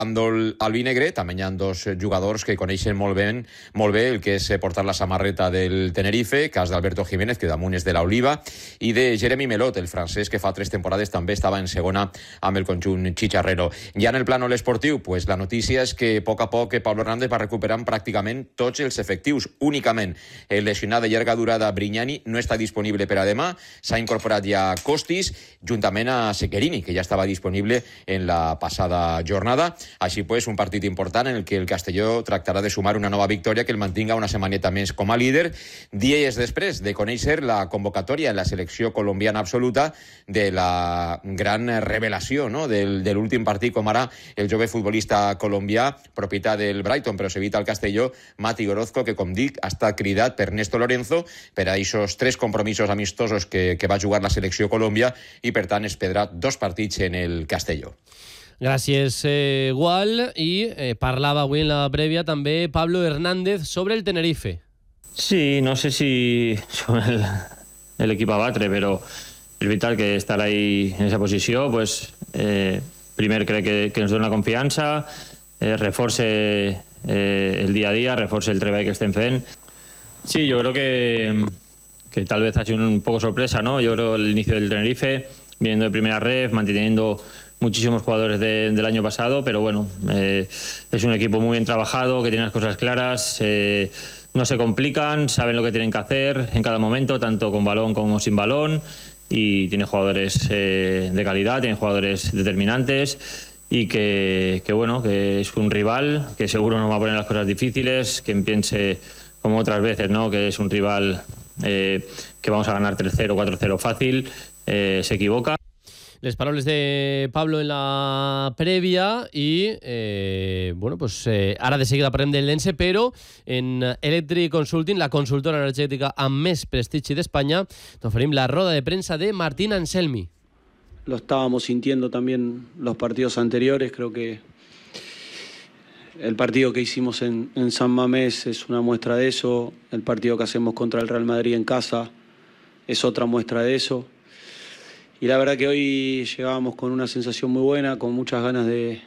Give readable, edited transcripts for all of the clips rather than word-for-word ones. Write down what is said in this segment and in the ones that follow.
bàndol albinegre també hi ha dos jugadors que coneixen molt bé el que és portar la samarreta del Tenerife, cas d'Alberto Jiménez, que damunt és de l'Oliva, i de Jeremy Melot, el francès, que fa 3 temporades també estava en segona amb el conjunt xicharrero. Ja en el plànol esportiu, pues la notícia és que a poc Pablo Hernández va recuperant pràcticament tots els efectius. Únicament el lesionat de llarga durada Brignani no està disponible per a demà. S'ha incorporat ja Costis, juntament a Sequerini, que ja estava disponible en la passada jornada. Així pues, un partit important en el que el Castelló tractarà de sumar una nova victòria que el mantinga una setmaneta més com a líder, dies després de conèixer la convocatòria en la selecció colombiana absoluta de la gran revelació, no?, de l'últim partit, com ara el jove futbolista colombià, propietat del Brighton, però s'evita al Castelló, Mati Orozco, que, com dic, ha estat cridat per Ernesto Lorenzo per a aquests 3 compromisos amistosos que va jugar la selecció Colòmbia i, per tant, es perdrà 2 partits en el Castelló. Gràcies, Gual. I parlava avui en la prèvia també Pablo Hernández sobre el Tenerife. Sí, no sé si son el equipo a batre, però és vital que estar ahí en esa posició, pues, primer crec que ens dona confiança, reforce el día a día, reforce el treball que estem fent. Sí, yo creo que tal vez ha sido un poco sorpresa, ¿no? Yo creo el inicio del Tenerife, viniendo de primera ref, manteniendo muchísimos jugadores del año pasado, pero bueno, es un equipo muy bien trabajado, que tiene las cosas claras, no se complican, saben lo que tienen que hacer en cada momento, tanto con balón como sin balón, y tiene jugadores de calidad, tiene jugadores determinantes, y que bueno, que es un rival que seguro no va a poner las cosas difíciles, que piense como otras veces, ¿no?, que es un rival que vamos a ganar 3-0, 4-0 fácil, se equivoca. Les paraules de Pablo en la prèvia i, bueno, pues, ara de seguida parlem del Lense, però en Electric Consulting, la consultora energètica amb més prestigi d'Espanya, t'oferim la roda de premsa de Martín Anselmi. Lo estábamos sintiendo también los partidos anteriores, creo que el partido que hicimos en San Mamés es una muestra de eso, el partido que hacemos contra el Real Madrid en casa es otra muestra de eso. Y la verdad que hoy llegábamos con una sensación muy buena, con muchas ganas de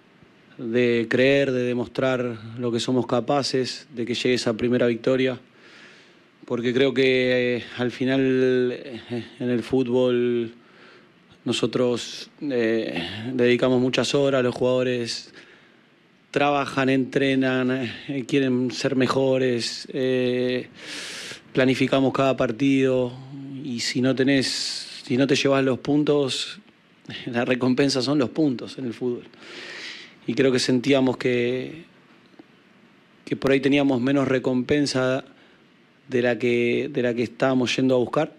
creer, de demostrar lo que somos capaces, de que llegue esa primera victoria, porque creo que al final en el fútbol nosotros dedicamos muchas horas, los jugadores trabajan, entrenan, quieren ser mejores, planificamos cada partido, y si no te llevas los puntos, la recompensa son los puntos en el fútbol. Y creo que sentíamos que por ahí teníamos menos recompensa de la que estábamos yendo a buscar.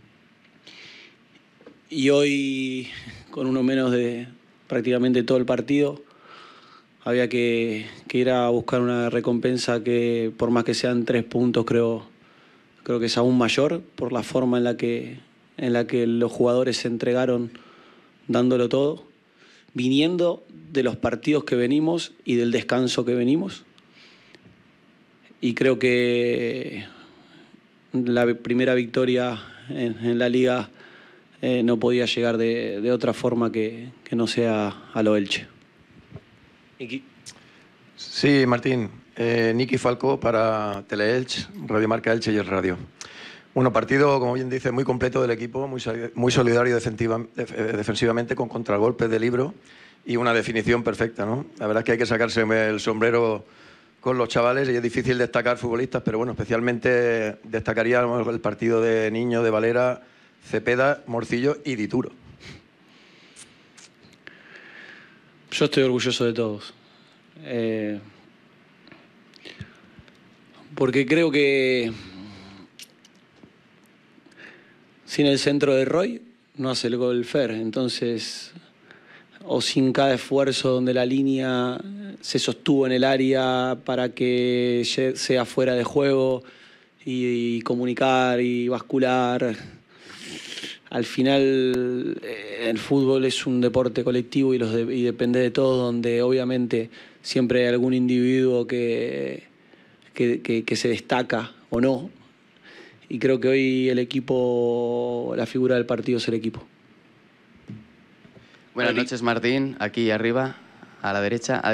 Y hoy, con uno menos de prácticamente todo el partido, había que ir a buscar una recompensa que, por más que sean 3 puntos, creo que es aún mayor, por la forma en la que los jugadores se entregaron dándolo todo, viniendo de los partidos que venimos y del descanso que venimos. Y creo que la primera victoria en la Liga no podía llegar de otra forma que no sea a lo Elche. Sí, Martín. Nicky Falcó para Teleelch, Radio Marca Elche y El Radio. Bueno, partido, como bien dice, muy completo del equipo, muy solidario defensivamente, con contragolpes de libro y una definición perfecta, ¿no? La verdad es que hay que sacarse el sombrero con los chavales y es difícil destacar futbolistas, pero bueno, especialmente destacaría el partido de Niño, de Valera, Cepeda, Morcillo y Dituro. Yo estoy orgulloso de todos. Porque creo que sin el centro de Roy no hace el gol Fer, entonces, o sin cada esfuerzo donde la línea se sostuvo en el área para que sea fuera de juego y comunicar y bascular. Al final el fútbol es un deporte colectivo y depende de todo, donde obviamente siempre hay algún individuo que se destaca o no. Y creo que hoy el equipo, la figura del partido es el equipo. Buenas noches, Martín. Aquí arriba, a la derecha.